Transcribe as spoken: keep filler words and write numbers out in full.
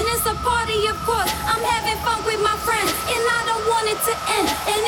it's a party, of course. I'm having fun with my friends, and I don't want it to end. And